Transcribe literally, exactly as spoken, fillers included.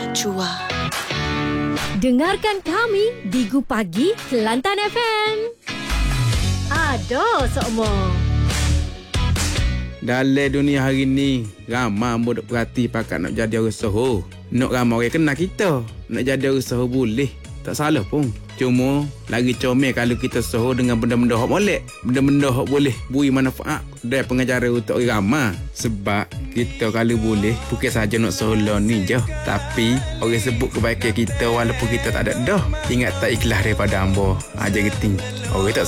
Mercua. Dengarkan kami di Gu Pagi Kelantan F M. Ada sokmo. Dalam dunia hari ni, ramai muda perhati pakat nak jadi orang usaha. Nak ramai orang kenal kita. Nak jadi orang usaha boleh. Tak salah pun. Cuma, lagi comel kalau kita usaha dengan benda-benda yang molek. Benda-benda yang boleh beri manfaat dari pengajaran untuk orang ramai. Sebab kita kalau boleh, bukan saja nak usaha ni je. Tapi, orang sebut kebaikan kita walaupun kita tak ada dah. Ingat tak ikhlas daripada hamba. Aja geting. Orang tak